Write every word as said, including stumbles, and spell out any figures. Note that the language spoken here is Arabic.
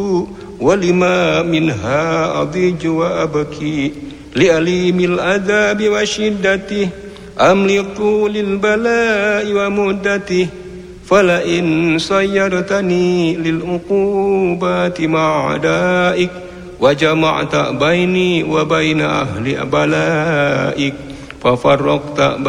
ولما منها أضيج وأبكي لأليم العذاب وشدته أم لطول البلاء ومدته فلئن صيرتني للعقوبات مع أعدائك وجمعت بيني وبين أهل بلائك ففرقت